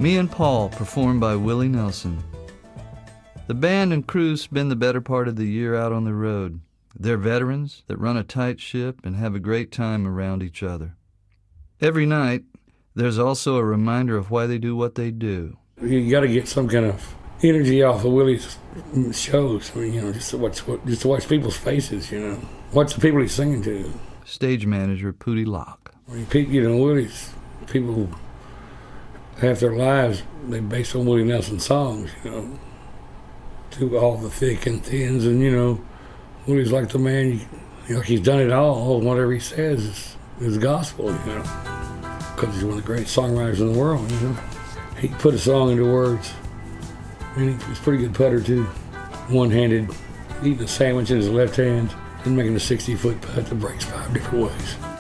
Me and Paul, performed by Willie Nelson. The band and crew spend the better part of the year out on the road. They're veterans that run a tight ship and have a great time around each other. Every night, there's also a reminder of why they do what they do. You got to get some kind of energy off of Willie's shows. I mean, just to watch people's faces, Watch the people he's singing to. Stage manager Pootie Locke. I mean, Willie's people, half their lives, they based on Willie Nelson songs, through all the thick and thins, and, Willie's like the man, he's done it all. Whatever he says is gospel, because he's one of the great songwriters in the world, He put a song into words. And he's a pretty good putter, too. One-handed, eating a sandwich in his left hand and making a 60-foot putt that breaks 5 different ways.